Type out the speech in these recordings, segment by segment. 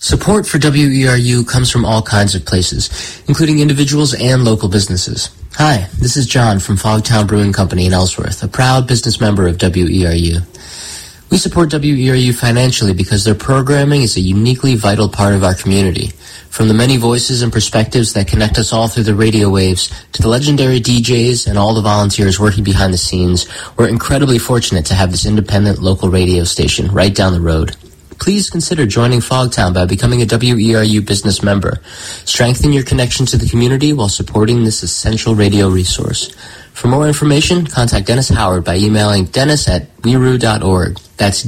Support for WERU comes from all kinds of places, including individuals and local businesses. Hi, this is John from Fogtown Brewing Company in Ellsworth, a proud business member of WERU. We support WERU financially because their programming is a uniquely vital part of our community. From the many voices and perspectives that connect us all through the radio waves, to the legendary DJs and all the volunteers working behind the scenes, we're incredibly fortunate to have this independent local radio station right down the road. Please consider joining Fogtown by becoming a WERU business member. Strengthen your connection to the community while supporting this essential radio resource. For more information, contact Dennis Howard by emailing dennis@weru.org. That's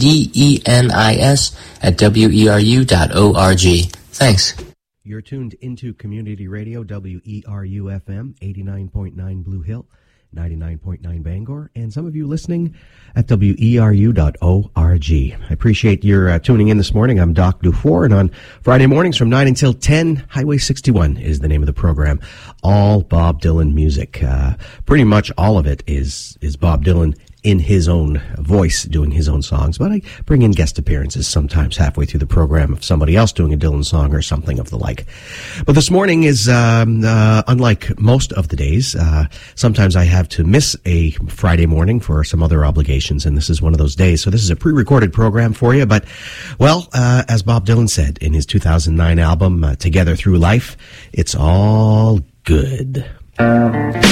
DENIS@WERU.org. Thanks. You're tuned into Community Radio, WERU-FM, 89.9 Blue Hill, 99.9 Bangor, and some of you listening at WERU.org. I appreciate your tuning in this morning. I'm Doc Dufour, and on Friday mornings from 9 until 10, Highway 61 is the name of the program. All Bob Dylan music. Pretty much all of it is Bob Dylan in his own voice, doing his own songs, but I bring in guest appearances sometimes halfway through the program of somebody else doing a Dylan song or something of the like. But this morning is unlike most of the days. Sometimes I have to miss a Friday morning for some other obligations, and this is one of those days. So this is a pre-recorded program for you, but, well, as Bob Dylan said in his 2009 album, Together Through Life, it's all good.